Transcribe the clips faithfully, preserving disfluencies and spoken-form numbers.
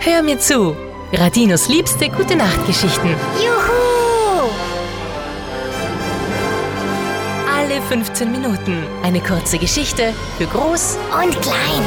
Hör mir zu. Radinos liebste Gute-Nacht-Geschichten. Juhu! Alle fünfzehn Minuten eine kurze Geschichte für Groß Und klein.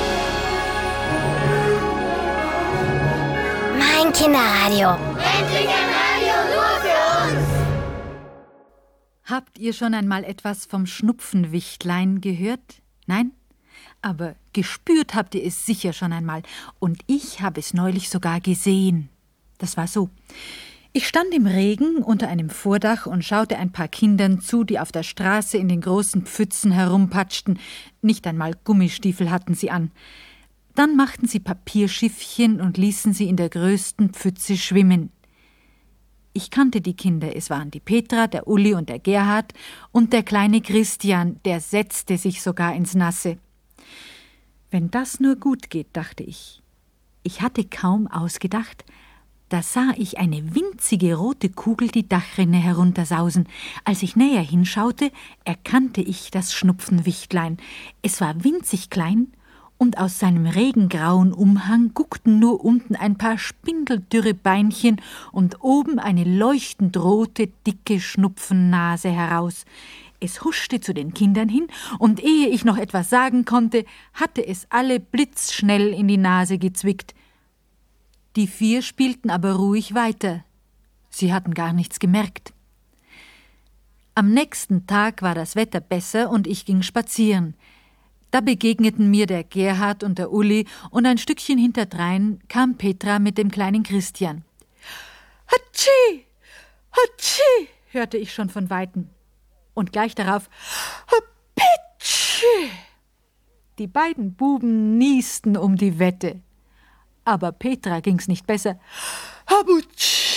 Mein Kinderradio. Endlich ein Radio nur für uns! Habt ihr schon einmal etwas vom Schnupfenwichtlein gehört? Nein? Aber gespürt habt ihr es sicher schon einmal. Und ich habe es neulich sogar gesehen. Das war so. Ich stand im Regen unter einem Vordach und schaute ein paar Kindern zu, die auf der Straße in den großen Pfützen herumpatschten. Nicht einmal Gummistiefel hatten sie an. Dann machten sie Papierschiffchen und ließen sie in der größten Pfütze schwimmen. Ich kannte die Kinder. Es waren die Petra, der Uli und der Gerhard und der kleine Christian, der setzte sich sogar ins Nasse. Wenn das nur gut geht, dachte ich. Ich hatte kaum ausgedacht, da sah ich eine winzige rote Kugel die Dachrinne heruntersausen. Als ich näher hinschaute, erkannte ich das Schnupfenwichtlein. Es war winzig klein und aus seinem regengrauen Umhang guckten nur unten ein paar spindeldürre Beinchen und oben eine leuchtend rote, dicke Schnupfennase heraus. Es huschte zu den Kindern hin, und ehe ich noch etwas sagen konnte, hatte es alle blitzschnell in die Nase gezwickt. Die vier spielten aber ruhig weiter. Sie hatten gar nichts gemerkt. Am nächsten Tag war das Wetter besser und ich ging spazieren. Da begegneten mir der Gerhard und der Uli, und ein Stückchen hinterdrein kam Petra mit dem kleinen Christian. Hatschi! Hatschi! hörte ich schon von Weitem. Und gleich darauf Hapitschi! Die beiden Buben niesten um die Wette. Aber Petra ging's nicht besser. Habutsch!